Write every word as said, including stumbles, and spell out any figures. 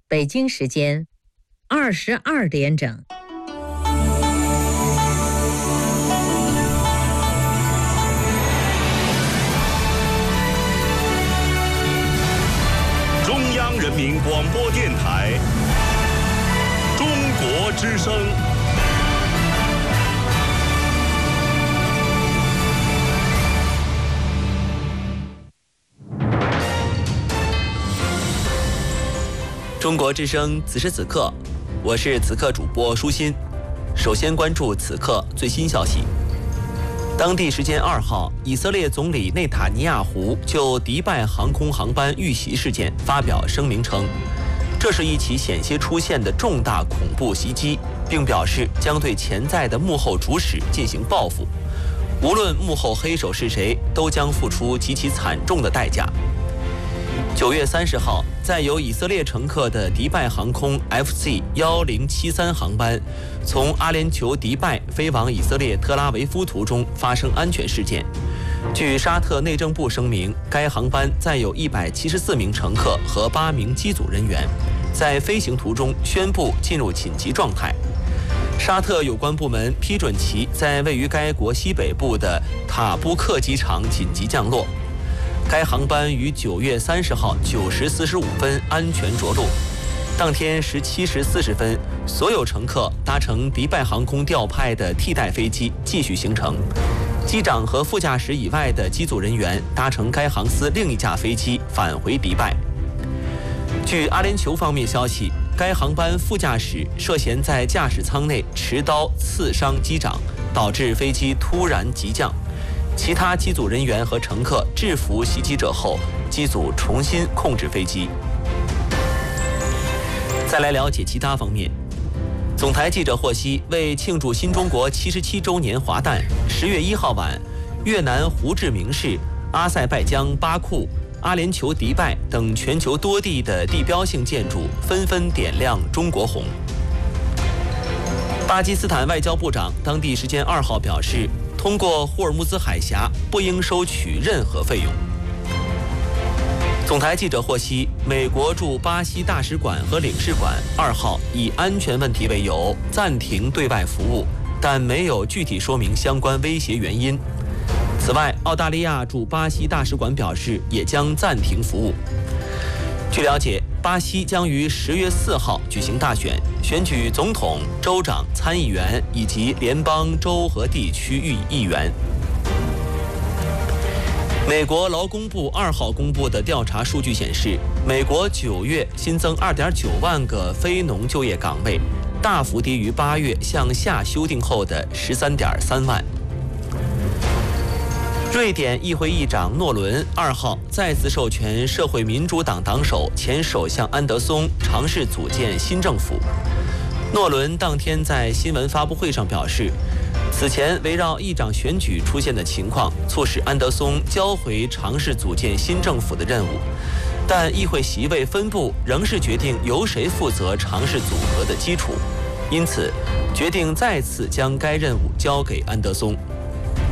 北京时间二十二点整。 中央人民广播电台中国之声。 中国之声，此时此刻，我是此刻主播舒心。首先关注此刻最新消息。当地时间二号，以色列总理内塔尼亚胡就迪拜航空航班遇袭事件发表声明称，这是一起险些出现的重大恐怖袭击，并表示将对潜在的幕后主使进行报复，无论幕后黑手是谁，都将付出极其惨重的代价。九月三十号，在有以色列乘客的迪拜航空 F C 一零七三航班从阿联酋迪拜飞往以色列特拉维夫途中发生安全事件。据沙特内政部声明，该航班载有一百七十四名乘客和八名机组人员，在飞行途中宣布进入紧急状态。沙特有关部门批准其在位于该国西北部的塔布克机场紧急降落。该航班于九月三十号九时四十五分安全着陆。当天十七时四十分，所有乘客搭乘迪拜航空调派的替代飞机继续行程。机长和副驾驶以外的机组人员搭乘该航司另一架飞机返回迪拜。据阿联酋方面消息，该航班副驾驶涉嫌在驾驶舱内持刀刺伤机长，导致飞机突然急降。其他机组人员和乘客制服袭击者后，机组重新控制飞机。再来了解其他方面。总台记者获悉，为庆祝新中国七十七周年华诞，十月一号晚，越南胡志明市、阿塞拜疆巴库、阿联酋迪拜等全球多地的地标性建筑纷纷点亮中国红。巴基斯坦外交部长当地时间二号表示，通过霍尔木兹海峡不应收取任何费用。总台记者获悉，美国驻巴西大使馆和领事馆二号以安全问题为由暂停对外服务，但没有具体说明相关威胁原因。此外，澳大利亚驻巴西大使馆表示也将暂停服务。据了解，巴西将于十月四号举行大选，选举总统、州长、参议员以及联邦、州和地区域议员。美国劳工部二号公布的调查数据显示，美国九月新增二点九万个非农就业岗位，大幅低于八月向下修订后的十三点三万。瑞典议会议长诺伦二号再次授权社会民主党党首前首相安德松尝试组建新政府。诺伦当天在新闻发布会上表示，此前围绕议长选举出现的情况促使安德松交回尝试组建新政府的任务，但议会席位分布仍是决定由谁负责尝试组合的基础，因此决定再次将该任务交给安德松。